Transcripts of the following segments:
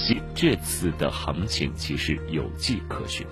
析，这次的行情其实有迹可循。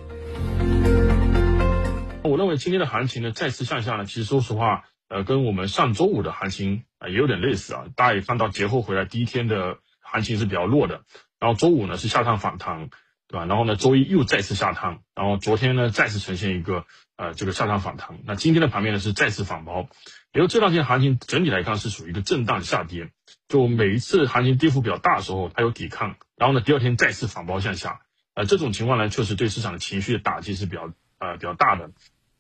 我认为今天的行情呢再次向下呢，其实说实话，跟我们上周五的行情也有点类似啊。大家也看到节后回来第一天的行情是比较弱的，然后周五呢是下探反弹，对吧？然后呢周一又再次下探，然后昨天呢再次呈现一个这个下探反弹。那今天的盘面呢是再次反包，也就这两天行情整体来看是属于一个震荡下跌，就每一次行情跌幅比较大的时候它有抵抗，然后呢第二天再次反包向下，这种情况呢确实对市场的情绪的打击是比较大的。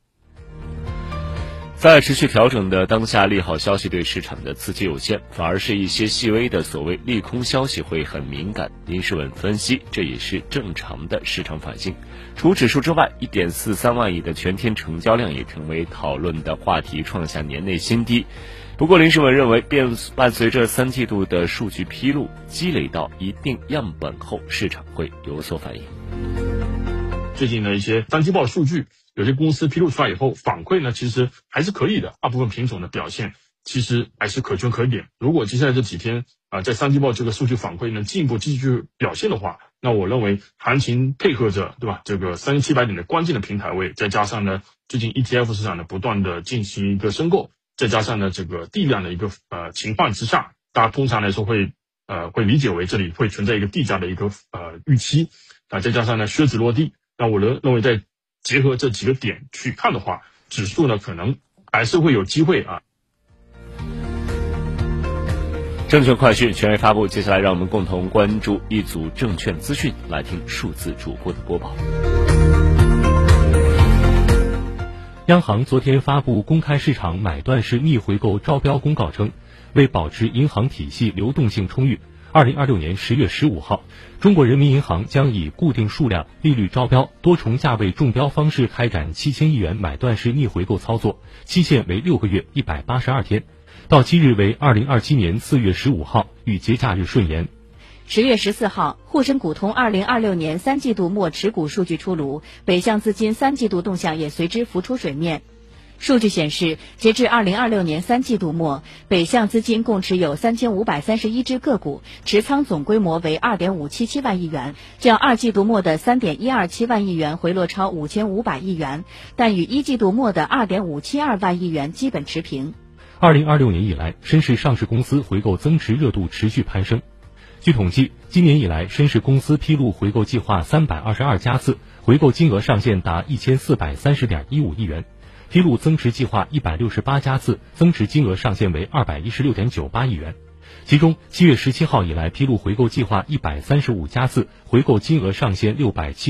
在持续调整的当下，利好消息对市场的刺激有限，反而是一些细微的所谓利空消息会很敏感。林世文分析，这也是正常的市场反应。除指数之外， 1.43 万亿的全天成交量也成为讨论的话题，创下年内新低。不过林世文认为，伴随着3季度的数据披露，积累到一定样本后，市场会有所反应。 最近的一些3季报数据，有些公司披露出来以后，反馈呢其实还是可以的，大部分品种的表现其实还是可圈可点。如果接下来这几天在3季报这个数据反馈呢进一步继续表现的话，那我认为行情配合着，对吧？这个3700点的关键的平台位，再加上呢最近 ETF 市场的不断的进行一个申购，再加上呢这个地量的一个情况之下，大家通常来说会理解为这里会存在一个地价的一个预期再加上呢靴子落地，那我认为在结合这几个点去看的话，指数呢可能还是会有机会啊。 证券快讯权威发布，接下来让我们共同关注一组证券资讯，来听数字主播的播报。 央行昨天发布公开市场买断式逆回购招标公告称，为保持银行体系流动性充裕，2026年10月15号，中国人民银行将以固定数量、利率招标、多重价位中标方式开展7000亿元买断式逆回购操作，期限为6个月182天，到期日为2027年4月15号，与节假日顺延。 10月14号，沪深股通2026年3季度末持股数据出炉，北向资金3季度动向也随之浮出水面。数据显示，截至2026年3季度末，北向资金共持有3531只个股，持仓总规模为2.577万亿元，较2季度末的3.127万亿元回落超5500亿元，但与1季度末的2.572万亿元基本持平。 2026年以来，深市上市公司回购增持热度持续攀升。据统计，今年以来，深市公司披露回购计划322家次，回购金额上限达1430.15亿元。披露增持计划168家次，增持金额上限为216.98亿元。其中7月17号以来披露回购计划135家次，回购金额上限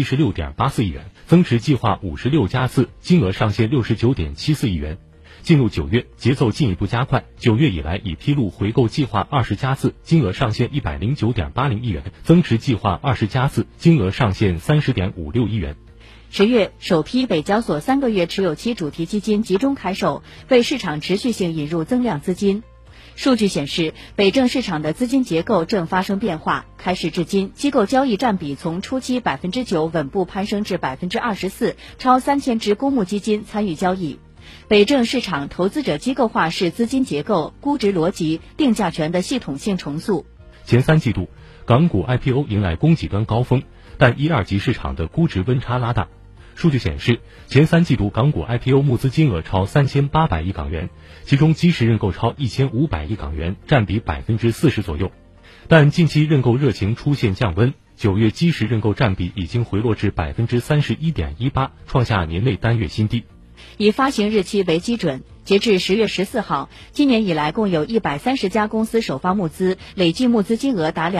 676.84亿元，增持计划56家次，金额上限69.74亿元。进入9月，节奏进一步加快，9月以来已披露回购计划20家次，金额上限109.80亿元，增持计划20家次，金额上限30.56亿元。 10月，首批北交所3个月持有期主题基金集中开售，为市场持续性引入增量资金。数据显示，北证市场的资金结构正发生变化，开市至今，机构交易占比从初期 9% 稳步攀升至 24%， 超3000只公募基金参与交易。北证市场投资者机构化是资金结构、估值逻辑、定价权的系统性重塑。 前3季度，港股 IPO 迎来供给端高峰，但1、2级市场的估值温差拉大。数据显示，前3季度港股 IPO 募资金额超3800亿港元，其中基石认购超1500亿港元，占比40%左右。但近期认购热情出现降温，9月基石认购占比已经回落至 31.18%， 创下年内单月新低。 以发行日期为基准，截至10月14号，今年以来共有130家公司首发募资，累计募资金额达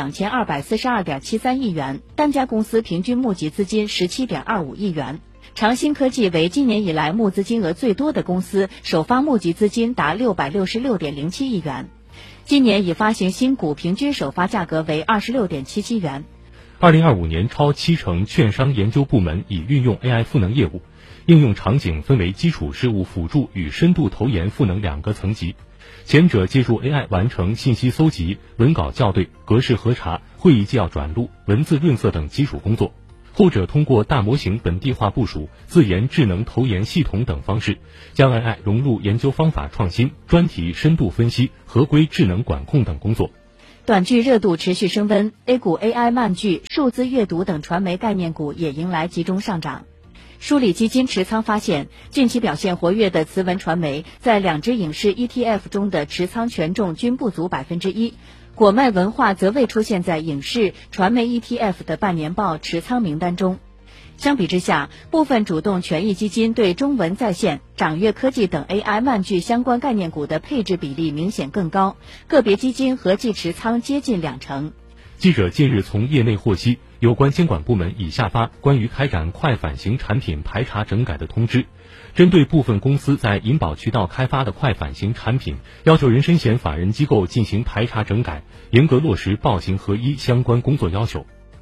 2242.73亿元，单家公司平均募集资金17.25亿元。长兴科技为今年以来募资金额最多的公司，首发募集资金达666.07亿元。今年已发行新股平均首发价格为26.77元。 2025年超70%券商研究部门已运用 AI 赋能业务，应用场景分为基础事务辅助与深度投研赋能2个层级。前者借助 AI 完成信息搜集、文稿校对、格式核查、会议纪要转录、文字润色等基础工作，后者通过大模型本地化部署、自研智能投研系统等方式，将 AI 融入研究方法创新、专题深度分析、合规智能管控等工作。 短剧热度持续升温 ，A 股 AI 漫剧、数字阅读等传媒概念股也迎来集中上涨。梳理基金持仓发现，近期表现活跃的慈文传媒在2只影视 ETF 中的持仓权重均不足1%，果麦文化则未出现在影视传媒 ETF 的半年报持仓名单中。相比之下，部分主动权益基金对中文在线、掌阅科技等 AI 漫剧相关概念股的配置比例明显更高，个别基金合计持仓接近20%。 记者近日从业内获悉，有关监管部门已下发关于开展快返型产品排查整改的通知，针对部分公司在银保渠道开发的快返型产品，要求人身险法人机构进行排查整改，严格落实报行合一相关工作要求。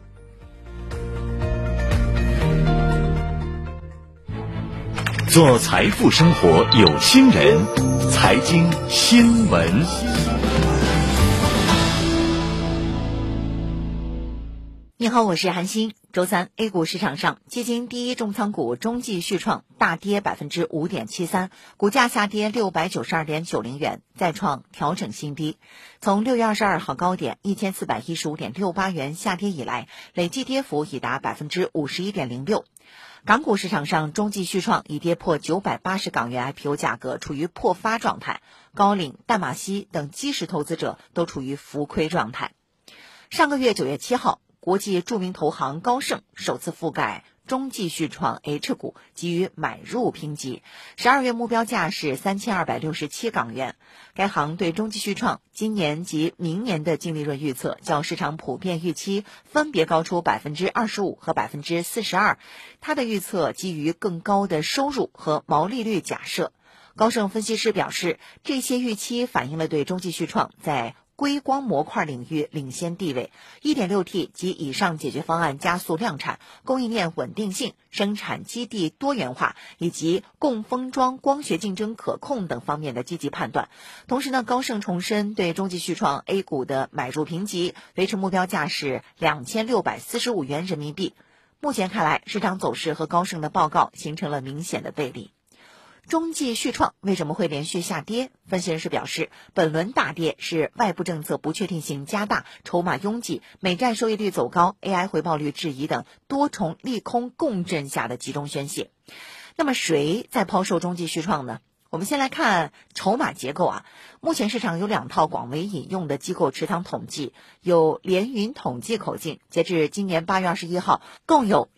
做财富生活有心人，财经新闻。 你好，我是韩欣。周三 A 股市场上，基金第一重仓股中继续创大跌5.73%，股价下跌692.90元，再创调整新低。从6月22号高点1415.68元下跌以来，累计跌幅已达51.06%。港股市场上，中继续创已跌破980港元 IPO 价格，处于破发状态。高瓴、淡马锡等基石投资者都处于浮亏状态。上个月9月7号，国际著名投行高盛首次覆盖中继续创 H 股，给予买入评级，12月目标价是3267港元。该行对中继续创今年及明年的净利润预测较市场普遍预期分别高出25%和42%，它的预测基于更高的收入和毛利率假设。高盛分析师表示，这些预期反映了对中继续创在硅光模块领域领先地位， 1.6T 及以上解决方案加速量产，供应链稳定性、生产基地多元化以及供封装光学竞争可控等方面的积极判断。同时呢，高盛重申对中继续创 A 股的买入评级，维持目标价是2645元人民币。目前看来，市场走势和高盛的报告形成了明显的对立。中继续创为什么会连续下跌？分析人士表示，本轮大跌是外部政策不确定性加大、筹码拥挤、美债收益率走高、AI 回报率质疑等多重利空共振下的集中宣泄。那么谁在抛售中继续创呢？我们先来看筹码结构啊。目前市场有2套广为引用的机构持仓统计，有联云统计口径，截至今年8月21号，共有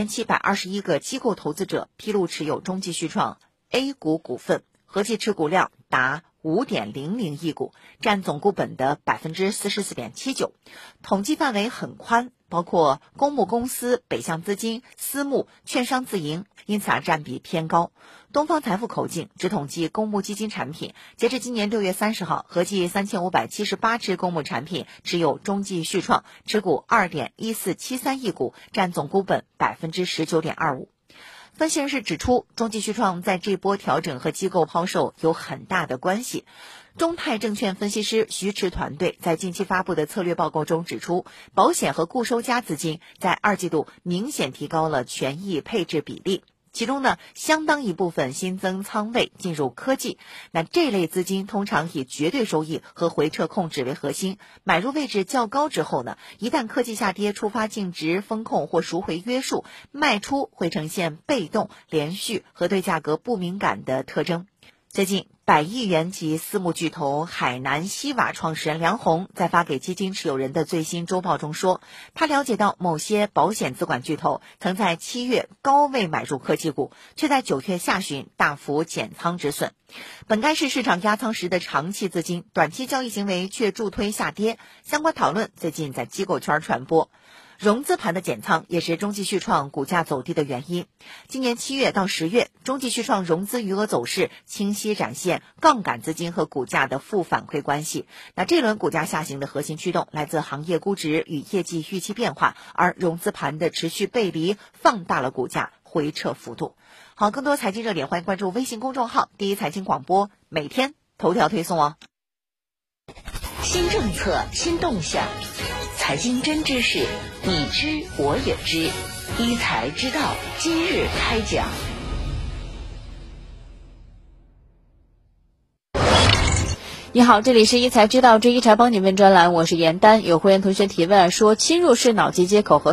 2721个机构投资者披露持有中继续创A 股股份，合计持股量达5.00亿股，占总股本的44.79%。统计范围很宽，包括公募公司、北向资金、私募、券商自营，因此占比偏高。东方财富口径只统计公募基金产品，截至今年6月30号，合计3578只公募产品持有中继续创，持股2.1473亿股，占总股本19.25%。分析人士指出，中继续创在这波调整和机构抛售有很大的关系。中泰证券分析师徐驰团队在近期发布的策略报告中指出，保险和固收加资金在2季度明显提高了权益配置比例，其中呢，相当一部分新增仓位进入科技。那这类资金通常以绝对收益和回撤控制为核心，买入位置较高之后呢，一旦科技下跌触发净值风控或赎回约束，卖出会呈现被动、连续和对价格不敏感的特征。最近100亿元级私募巨头海南西瓦创始人梁红在发给基金持有人的最新周报中说，他了解到某些保险资管巨头曾在7月高位买入科技股，却在9月下旬大幅减仓止损。本该是市场压仓时的长期资金，短期交易行为却助推下跌，相关讨论最近在机构圈传播。融资盘的减仓也是中继续创股价走低的原因。今年7月到10月，中继续创融资余额走势清晰展现杠杆资金和股价的负反馈关系。那这轮股价下行的核心驱动来自行业估值与业绩预期变化，而融资盘的持续背离放大了股价回撤幅度。好，更多财经热点欢迎关注微信公众号第一财经广播，每天头条推送哦。 新政策，新动向，财经真知识，你知我也知，一财知道今日开讲。 你好，这里是一财知道之一财帮你问专栏，我是严丹。有会员同学提问说，侵入式脑机接口和